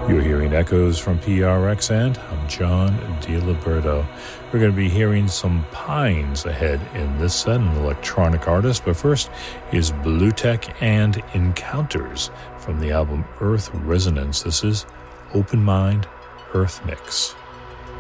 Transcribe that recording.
You're hearing echoes from PRX, and I'm John DiLiberto. We're going to be hearing some Pines ahead in this set, an electronic artist, but first is Bluetek and Encounters from the album Earth Resonance. This is Open Mind Earth Mix.